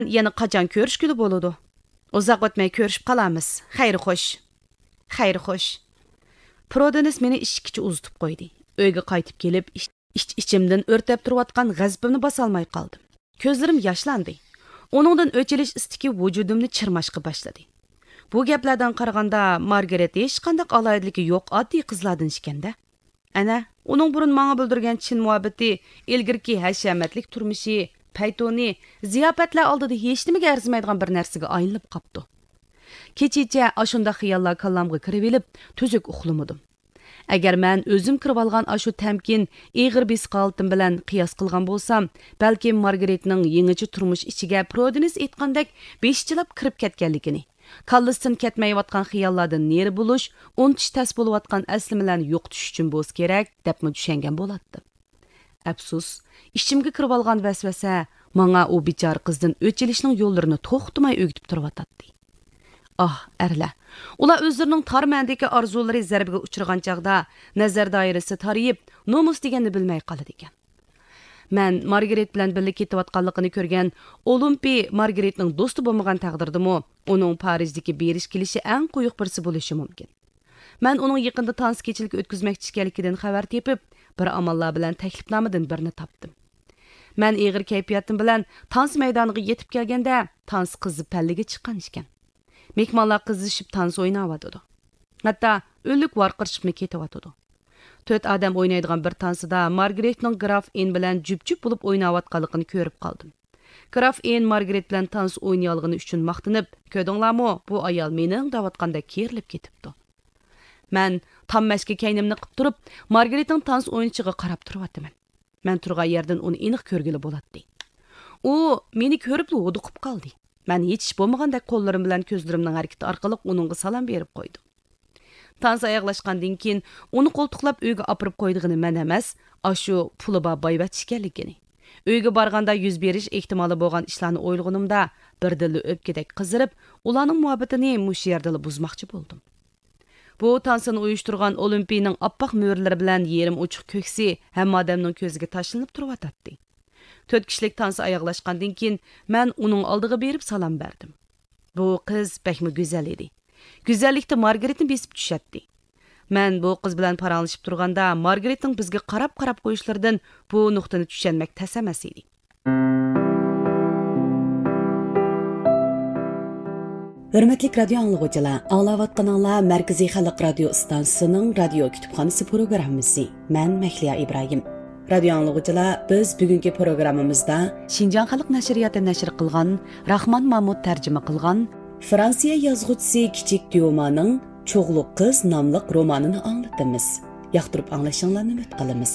Yana qachon ko'rishgili bo'ladi? Uzoq o'tmay ko'rishib qolamiz. Xayr xo'sh. Xayr xo'sh. Prodenis meni ishkicha uzitib qo'ydi. Uyga qaytib kelib, ichimdan o'rtab turayotgan g'azabimni bosolmay qoldim. Ko'zlarim yoshlandi. Uningdan o'chilish istiki vujudimni chirmashga boshladi. Bu gaplardan qaraganda Margaret hech qanday aloyidligi yo'q oddiy qizlardan ishkanda. Ana, uning burun menga bildirgan chin muhabbati, ilgirki hashamatlik turmushi, paytoni, ziyofatlar oldida hech nimaga arzimaydigan bir narsaga aylanib qopti. Kechicha ashunda xiyollar kallamga kirib elib, tuzuk uxlamadim. Agar men o'zim kirib olgan ashu tamkin, ig'ir bisqaltim bilan qiyos qilgan bo'lsam, balki Margaretning yangicha turmush ichiga Prodenis aytgandek beshchilab kirib ketganligini, kallasidan ketmayotgan xiyollardan neri bo'lish, unutish tas bo'layotgan aslimalarni yo'qotish uchun bo'lsa kerak, debmi tushungan bo'lardi. Afsus, ichimga kirib olgan vasvasa menga u bichora qizdan o'chilishning yo'llarini to'xtamay o'gitib turibdi. Ah, erlar. Ular o'zlarining tor ma'ndagi orzulari zarbiga uchragan chaqda nazar doirasi tariyib, nomus deganni bilmay qoladi ekan. Men Margaret bilan birga ketayotganligini ko'rgan Olimpi Margaretning do'sti bo'lmagan taqdirdimi, uning Parijdagi berish kelishi eng quyuq birisi bo'lishi mumkin. Men uning yaqinda tans kechilik o'tkazmoqchi ekanligidan xabar tepib, bir amallar bilan taklifnomadan birini topdim. Men ig'ir kayfiyatim bilan tans maydoniga yetib kelganda, tans qizi palliga chiqqan ekan. Mehmonlar qizishib tans o'ynayotdi. Hatto o'lik varqirishib ketyotdi. 4 odam o'ynaydigan bir tansida Margaretning Graf En bilan jup-jup bo'lib o'ynayotganligini ko'rib qoldim. Graf En Margaret bilan tans o'ynayolgani uchun maqtinib, "Ko'rdinglarmi, bu ayol mening da'vatganda kerilib ketibdi." Men tammashga kaynimni qilib turib, Margaretning tans o'yinchiga qarab turibman. Men turgan yerdan uni aniq ko'rgili bo'ladi. U meni ko'rib o'diqib qoldi. Men hech bo'lmagandek qo'llarim bilan ko'zlarimning harakati orqali uningga salom berib qo'ydim. Tans oyoqlashgandan keyin uni qo'ltiqlab uyga olib qo'ydig'ini men emas, ashu puli bor boyvach ekanligini. Uyga borganda yuz berish ehtimoli bo'lgan ishlarni o'ylaganimda birdilli o'pkadek qizirib, ularning muhabbatini mush yerda buzmoqchi bo'ldim. Bu tansini uyushtirgan Olimpiyaning oppoq mo'rlari bilan yerim ochiq ko'ksi hamma odamning ko'ziga tashlanib turibdi. 4 kishilik tansi oyoqlashgandan keyin men uning oldiga berib salom berdim. Bu qiz bakmi go'zal edi. Go'zallikda Margaretni besib tushadi. Men bu qiz bilan paranglashib turganda Margaretning bizga qarab qo'yishlaridan bu nuqtani tushunmak tas emas edi. Hürmetli radio anlıqçılar, anlayatqanlar Merkezi Xalq Radio stansiyasining radio kutubxonasi programmasi. Men Mahliya İbrahim. Radio anlıqçılar, biz bugungi programmamizda Şinjan Xalq nashriyati nashr qilgan, Rahman Mahmud tarjima qilgan Fransiya yozuvchisi Kichik Diomaning Cho'g'liq qiz nomli romanini anglatamiz. Yoqtirib anglashingizni umid qilamiz.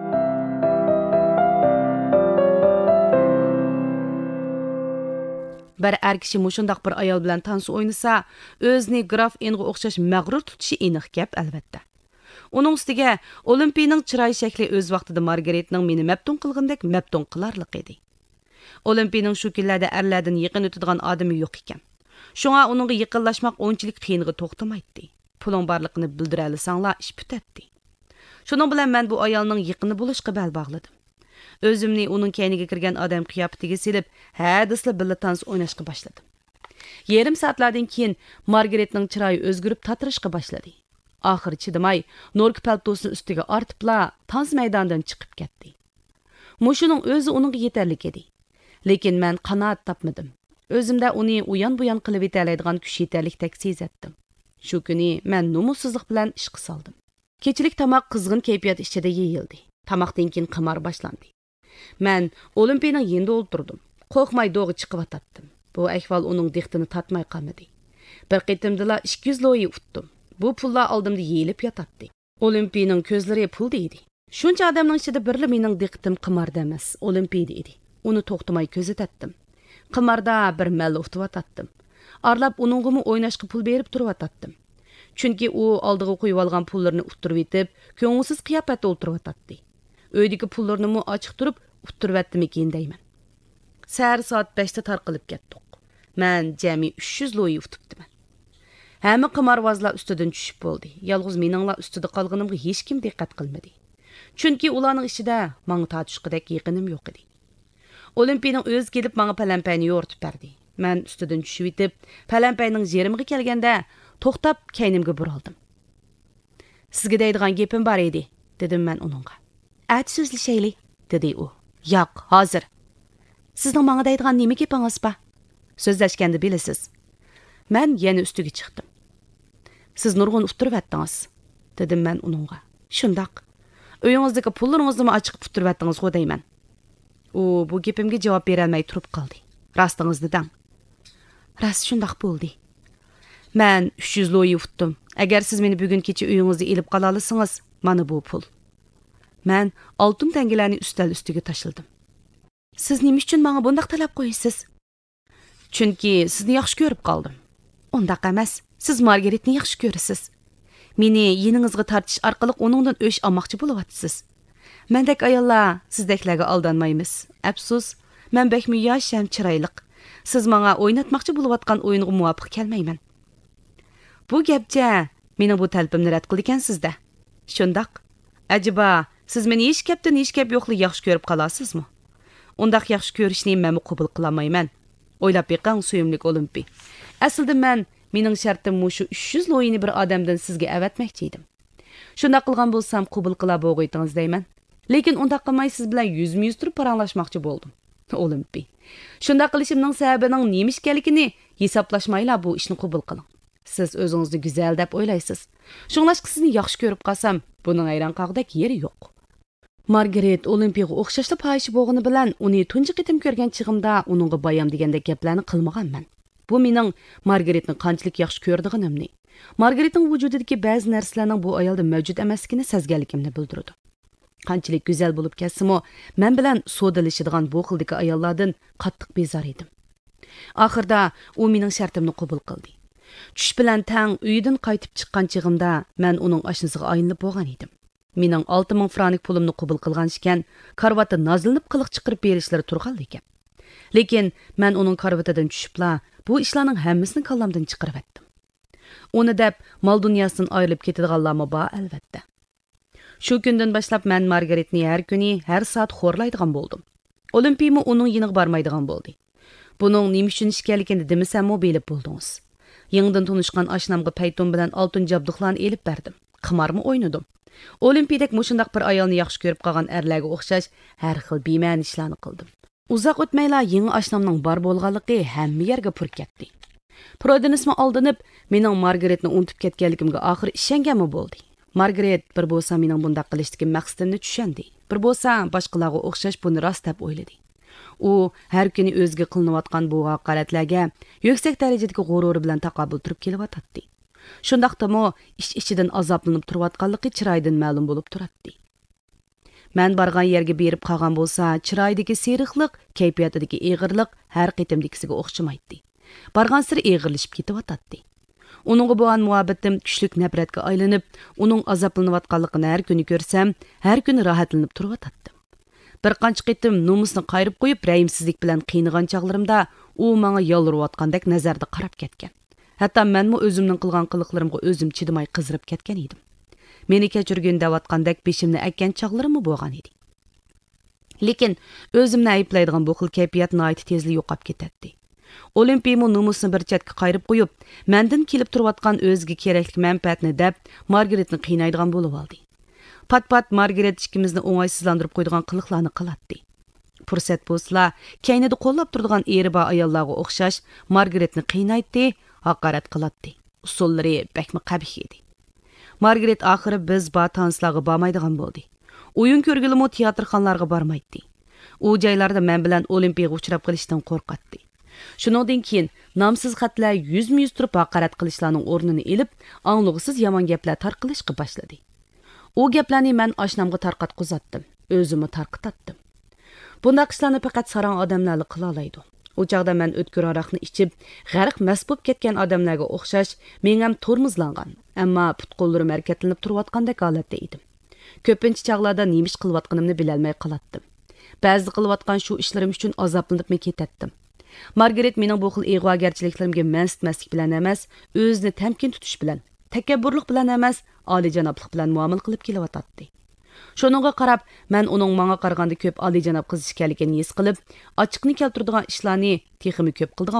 Bir kishi mushundaq bir ayol bilan tans o'ynasa, o'zini Graf Enga o'xshash mag'rur tutishi aniq gap albatta. Uning ustiga Olimpiyaning chiroy shakli o'z vaqtida Margaretning meni mabtun qilgandek mabtun qilarlik edi. Olimpiyaning shu kunlarda erlardan yaqin o'tadigan odami yo'q ekan. Shunga uningga yaqinlashmoq o'nchilik qiyinga to'xtamaydi. Puling borligini bildira olsanglar ish bitadi. Shuning bilan men bu ayolning yaqini bo'lishga bel bog'ladim. O'zimni uning kayniga kirgan odam qiyofatiga silib, hadisla billa tans o'ynashga boshladim. Yarim soatlardan keyin Margaretning chiroyi o'zgarib tatirishga boshladi. Oxiri chidamay, nork paltosini ustiga ortibla tans maydonidan chiqib ketdi. Mushuning o'zi uning yetarlik edi. Lekin men qanoat topmadim. O'zimda uni uyon-buyon qilib yetaladigan kuch yetarlikdek sezatdim. Shu kuni men nomussizlik bilan ishga soldim. Kechilik tomoq qizg'in kayfiyat ichida yeyildi. Tomoqdan keyin qimar boshlandi. Men Olimpiyaning yenda o'ltirdim. Qo'rqmay do'g'i chiqib atatdim. Bu ahvol uning diqqatini tatmay qolmadi. Bir qitimdala 200 loyi utdim. Bu pullar oldimda yeyilib yotadi. Olimpiyaning ko'zlari pul deydi. Shuncha odamning ichida birli mening diqqatim qimarda emas, Olimpiyada edi. Uni to'xtamay ko'zatatdim. Qimarda bir mal o'tib Arlab uningimi o'ynashga pul berib turib Chunki u oldiga qo'yib olgan pullarni uttirib etib, ko'ngilsiz qiyofatda o'tirib Uydagi pullarni ochiq turib uttirib ekan deyman. Sar soat 5da tarqalib ketdik. Men jami 300 loyi utibdiman. Hamma qimarvozlar ustidan tushib bo'ldi. Yolg'iz meninglar ustida qolganimga hech kim diqqat qilmadi. Chunki ularning ichida menga tatishqidek yaqinim yo'q edi. Olimpiyaning o'zi kelib menga palampayni yo'rtib berdi. Men ustidan tushib yetib, palampayning yerimiga kelganda to'xtab kaynimga burildim. Sizga deydigan gapim bor edi, dedim men uningga. At so'zlashaylik, dedi u. Yo'q, hozir. Sizning menga deydigan nima gapingiz bor? So'zlashganda bilasiz. Men yana ustiga chiqdim. Siz nurg'un uftirib etdingiz, dedim men uningga. Shundoq. Uyingizdagi pullaringizni ochiq uftirib etdingiz, deyman. U bu gapimga javob bera olmay turib qoldi. Rostingizni dang. Rost shundoq bo'ldi. Men 300 loyi uftim. Agar siz meni bugun kecha uyingizga elib qola olsangiz, mana bu pul. Men oltin tangalarni ustal ustiga tashildim. Siz nima uchun menga bunday talab qo'yasiz? Chunki sizni yaxshi ko'rib qoldim. Undaq emas. Siz Margaretni yaxshi ko'rasiz. Meni yeningizga tartish orqali uningdan o'sh olmoqchi bo'lyapsiz. Mendek ayollar sizdeklarga aldanmaymiz. Afsus, men bekmi yosh ham chiroyliq. Siz menga o'ynatmoqchi bo'layotgan o'yinga muvofiq kelmayman. Bu gapcha mening bu talabimni rad qilgansizda. Shundoq. Ajiba, siz meni hech gapdan hech gap yo'qlik yaxshi ko'rib qolasizmi? Undaq yaxshi ko'rishni men qabul qilmayman. O'ylab beqing suyimlik Olimpi. Aslida mening shartim shu 300 loyini bir odamdan sizga avatmoqchi edim. Shunda qilgan bo'lsam qabul qila bo'g'aytingiz deyman. Lekin undaq qilmay siz bilan yuzma-yuz turib paranglashmoqchi bo'ldim. Olimpi. Shunda qilishimning sababining nima ekanligini hisoblashmayla bu ishni qabul qiling. Siz o'zingizni go'zal deb o'ylaysiz. Shunlashqa sizni yaxshi ko'rib qolsam, buning ayron qog'dak yeri yo'q. Margaret Olimpiyaga o'xshashli payishi bo'lgani bilan uni tunji qitim ko'rgan chig'imda uningga bayam degandek gaplarni qilmaganman. Bu mening Margaretni qanchalik yaxshi ko'rdig'inimni, Margaretning vujudidagi ba'zi narsalarning bu ayolda mavjud emasligini sezganligimni bildirdi. Qanchalik go'zal bo'lib ketsimi, men bilan sodalashadigan bu xildagi ayollardan qattiq bezor edim. Oxirda u mening shartimni qabul qildi. Tush bilan tang uydan qaytib chiqqan chig'imda men uning oshnasiga aylanib bo'lgan edim. Mening 6000 franik pulimni qabul qilgan ekan, karvatda nozlanib qiliq chiqarib berishlari turgan ekan. Lekin men uning karvatidan tushibla bu ishlarning hammasini kallamdan chiqarib etdim. Uni deb mol dunyosidan ayrilib ketadiganlarmi bor albatta. Shu kundan boshlab men Margaretni har kuni, har soat xo'rlaydigan bo'ldim. Olimpiymi uning yiniga bormaydigan bo'ldi. Buning nima uchun ekanligini demasam-mo bilib bo'ldingiz. Yangidan tanishgan oshnamga payton bilan oltin jabduqlarni elib berdim. Qimormi o'ynadim. Olimpiyadek mushundaq bir ayolni yaxshi ko'rib qolgan erlarga o'xshash har xil bema'ni ishlarni qildim. Uzoq o'tmayla yangi oshnamning bor bo'lganligi hamma yerga pur ketdi. Prodenismi aldanib, mening Margaretni unutib ketganligimga oxir ishonganmi bo'ldi. Margaret bir bo'lsa mening bunday qilishdagi maqsadimni tushundi. Bir bo'lsa boshqalarga o'xshash buni rost deb o'yladi. U har kuni o'ziga qilinayotgan bu haqoratlarga yuksak darajadagi g'urur bilan taqobil turib kelyotdi. Shundaqdimi ichidan azoblanib turayotganligi chiroydan ma'lum bo'lib turadi. Men borgan yerga berib qolgan bo'lsa, chiroydagi seriqlik, kayfiyatidagi eg'irlik har qitimdikisiga o'xshamaydi. Borgan sir eg'irlashib ketyotdi. Uningga bo'lgan muhabbatim kuchlik nafratga aylanib, uning azoblanayotganligini har kuni ko'rsam, har kuni rohatlanib turayotdim. Bir qancha qitim nomusni qayirib qo'yib, rayimsizlik bilan qiynagan chaqlarimda u menga yolrayotgandek nazarda qarab ketgan. Hatto menmi o'zimning qilgan qiliqlarimga o'zim chidamay qizirib ketgan edim. Meni kechirgin deyotgandek beshimni akkan chaqlarimmi bo'lgan edi. Lekin o'zimni ayblaydigan bu xil kayfiyat nihoyat tezlik yo'qolib ketdi. Olimpiyami nomusni bir chetga qayirib qo'yib, mendan kelib turayotgan o'ziga kerakli manfaatni deb Margaretni qiynaydigan bo'lib oldi. Pat-pat Margaret ikkimizni o'ng'aysizlantirib qo'ydigan qiliqlarni qiladi. Fursat bo'lsa, kaynida qo'llab turadigan eri bor ayollarga o'xshash Margaretni qiynaydi, haqorat qiladi. Usullari bakmi qabih edi. Margaret oxiri biz batanslarga bormaydigan bo'ldi. O'yin ko'rgilimi teatrxonalarga bormaydi. U joylarda men bilan Olimpiyaga uchrab qolishdan qo'rqatdi. Shuningdan keyin nomsiz xatlar yuzma-yuz turib haqorat qilishlarning o'rnini elib, anglug'siz yomon gaplar tarqalishga boshladi. U gaplarni men oshnamga tarqatqizatdim, o'zimni tarqatdim. Bunday ishlarni faqat saran odamlar qila oladi. O chaqda men o'tkir aroqni ichib, g'arq mast bo'lib ketgan odamlarga o'xshash, men ham tormizlangan, ammo put-qo'llarim harakatlanib turayotgandek holatda edim. Ko'pincha chaqlarda nima ish qilayotganimni bilolmay qolatdim. Ba'zi qilayotgan shu ishlarim uchun azoblanib ketdim. Margaret mening bu xil ig'vogarchiliklarimga mansitmaslik bilan emas, o'zini tamkin tutish bilan, takabburlik bilan emas, olijanoblik bilan muomala qilib kelyotdi. Şonunğa qarab, mən onun manga qaraganda köp oliyjanob qiz ekanligini his qilib, ochiqni keltiradigan ishlarni texmi köp qildigan